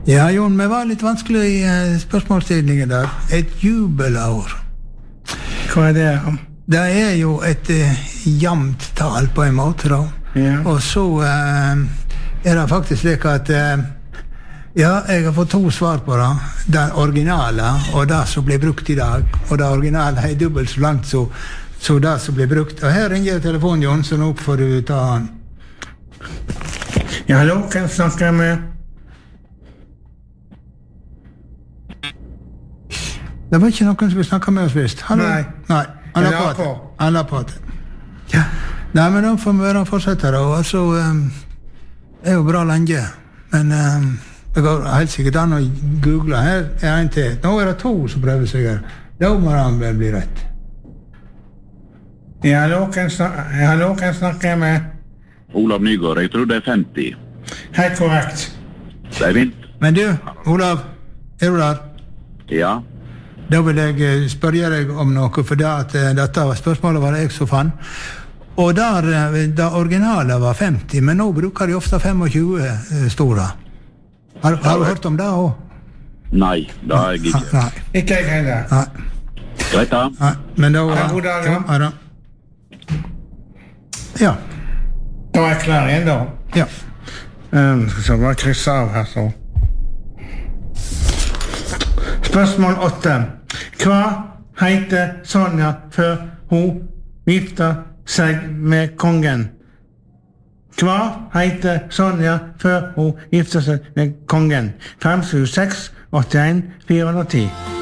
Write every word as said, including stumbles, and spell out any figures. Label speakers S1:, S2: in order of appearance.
S1: Ja, Jon, vi var litt vanskelig i uh, spørsmålstidningen der. Et jubelår.
S2: Hva er det?
S1: Det er jo et uh, jamt tal på en måte, da.
S2: Ja.
S1: Og så uh, er det faktisk slik at uh, ja, jeg har fått to svar på det. Den originale og det som blir brukt i dag. Og det originale er dobbelt så langt så, så det som blir brukt. Og her ringer telefonen, Jon, så nå får du ta den.
S2: Ja, hallo, kan jeg snakke med?
S1: Det var ikke noen som ville snakke med oss først. Hallo?
S2: Nei.
S1: Nei, han
S2: Jeg
S1: la
S2: la
S1: på.
S2: på.
S1: Han la på. Ja. Nei, men da får vi bare fortsette da. Altså, um, det er jo bra lenge. Men um, det går helt sikkert an å google. Her er en til. Nå er det to som prøver seg her. Da må han vel bli rett.
S2: Ja, hallo, kan jeg snakke, ja, hallo, kan jeg snakke med?
S3: Olav Nygaard, jeg tror det er femti.
S2: Helt korrekt.
S3: Det er fint.
S1: Men du, Olav, er du der?
S3: Ja.
S1: Da vil jeg eh, spørre deg om noe, for det at eh, dette spørsmålet var det jeg som fann. Og der, eh, det originale var femti, men nå bruker de ofte tjuefem eh, store. Har, har du hørt om det også?
S3: Nei, det har jeg ikke.
S1: Nei.
S2: Ikke jeg heller.
S1: Nei.
S3: Greit da.
S1: Nei. Men da...
S2: Ha en god dag, da.
S1: Ja, ha det. Ja.
S2: Da er jeg klar igjen, da.
S1: Ja.
S2: Um, skal vi bare krysse av her, så. Spørsmål åtte. Hva heter Sonja før hun gifter seg med kongen? Hva heter Sonja før hun gifter seg med kongen? fem sju seks åtte en fire ti.